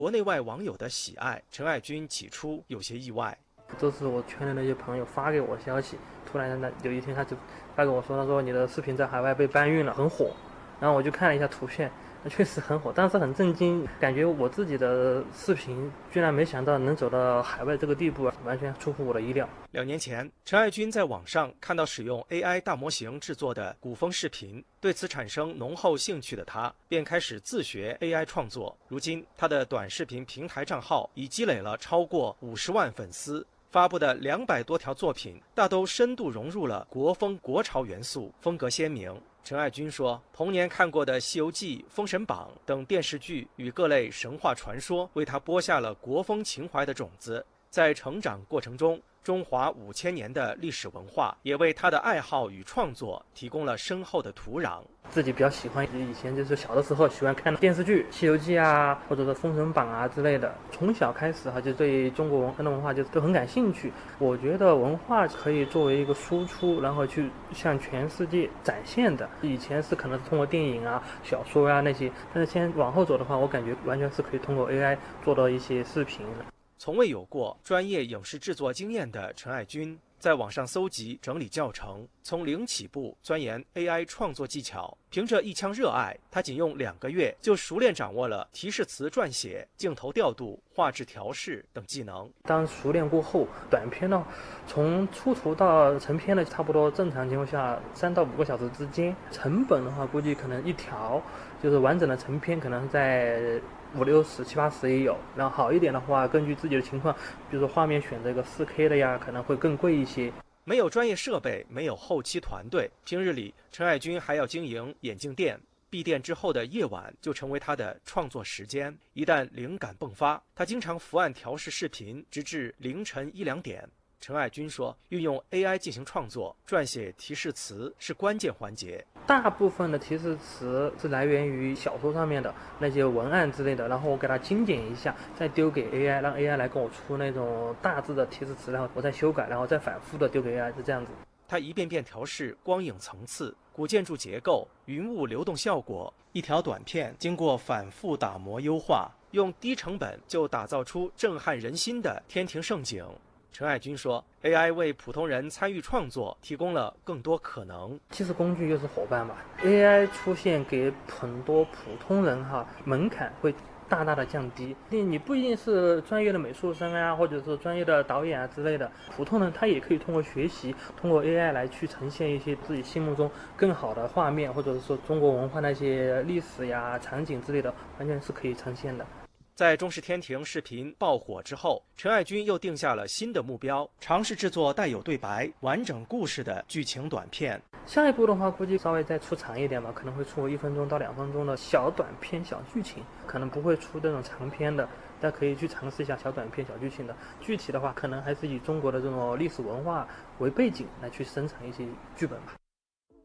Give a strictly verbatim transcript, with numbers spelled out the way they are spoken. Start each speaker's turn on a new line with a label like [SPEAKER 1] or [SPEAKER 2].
[SPEAKER 1] 国内外网友的喜爱，陈爱军起初有些意外。
[SPEAKER 2] 都是我圈内那些朋友发给我消息，突然呢有一天他就发给我说，他说你的视频在海外被搬运了，很火。然后我就看了一下图片，那确实很火，但是很震惊，感觉我自己的视频居然没想到能走到海外这个地步，完全出乎我的意料。
[SPEAKER 1] 两年前，陈爱军在网上看到使用 A I 大模型制作的古风视频，对此产生浓厚兴趣的他，便开始自学 A I 创作。如今，他的短视频平台账号已积累了超过五十万粉丝。发布的两百多条作品，大都深度融入了国风国潮元素，风格鲜明。陈爱军说，童年看过的《西游记》《封神榜》等电视剧与各类神话传说，为他播下了国风情怀的种子。在成长过程中，中华五千年的历史文化也为他的爱好与创作提供了深厚的土壤。
[SPEAKER 2] 自己比较喜欢，以前就是小的时候喜欢看电视剧《西游记》啊，或者是《封神榜》啊之类的。从小开始哈，就对中国文的文化就都很感兴趣。我觉得文化可以作为一个输出，然后去向全世界展现的。以前是可能是通过电影啊、小说啊那些，但是现在往后走的话，我感觉完全是可以通过 A I 做到一些视频的。
[SPEAKER 1] 从未有过专业影视制作经验的陈爱军，在网上搜集整理教程，从零起步钻研 A I 创作技巧。凭着一腔热爱，他仅用两个月就熟练掌握了提示词撰写、镜头调度、画质调试等技能。
[SPEAKER 2] 当熟练过后，短片呢，从出图到成片呢，差不多正常情况下三到五个小时之间。成本的话，估计可能一条就是完整的成片，可能在五六十、七八十也有。然后好一点的话，根据自己的情况，比如说画面选择个四 K 的呀，可能会更贵一些。
[SPEAKER 1] 没有专业设备，没有后期团队，平日里陈爱军还要经营眼镜店。闭店之后的夜晚就成为他的创作时间。一旦灵感迸发，他经常伏案调试视频，直至凌晨一两点。陈爱军说，运用 A I 进行创作，撰写提示词是关键环节。
[SPEAKER 2] 大部分的提示词是来源于小说上面的那些文案之类的，然后我给它精简一下，再丢给 A I， 让 A I 来跟我出那种大致的提示词，然后我再修改，然后再反复的丢给 A I， 是这样子。
[SPEAKER 1] 他一遍遍调试光影层次、古建筑结构、云雾流动效果，一条短片经过反复打磨优化，用低成本就打造出震撼人心的天庭盛景。陈爱军说 ，A I 为普通人参与创作提供了更多可能。
[SPEAKER 2] 其实工具又是伙伴吧 ，A I 出现给很多普通人哈门槛会大大的降低。你你不一定是专业的美术生啊，或者是专业的导演啊之类的，普通人他也可以通过学习，通过 A I 来去呈现一些自己心目中更好的画面，或者是说中国文化那些历史呀、场景之类的，完全是可以呈现的。
[SPEAKER 1] 在中视天庭视频爆火之后，陈爱军又定下了新的目标，尝试制作带有对白、完整故事的剧情短片。
[SPEAKER 2] 下一步的话，估计稍微再出长一点吧，可能会出一分钟到两分钟的小短片、小剧情，可能不会出这种长片的，大家可以去尝试一下小短片、小剧情的。具体的话，可能还是以中国的这种历史文化为背景来去生产一些剧本吧。